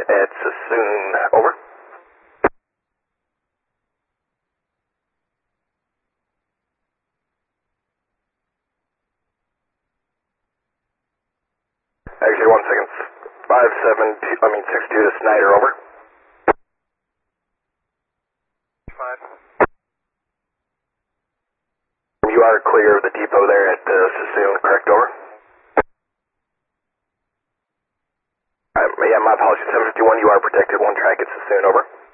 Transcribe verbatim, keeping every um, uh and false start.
at Sassoon, over. Actually, one second. Five seven two. I mean six two to Snyder, over. Five. You are clear of the depot there at uh, Sassoon, correct, over? Uh, yeah, my apologies. seven fifty-one, you are protected. One track at Sassoon, over.